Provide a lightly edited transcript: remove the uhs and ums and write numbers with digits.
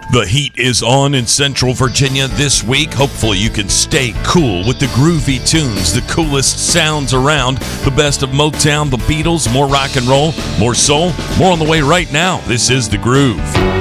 The heat is on in Central Virginia this week. Hopefully you can stay cool with the groovy tunes, the coolest sounds around, the best of Motown, the Beatles, more rock and roll, more soul, more on the way right now. This is The Groove.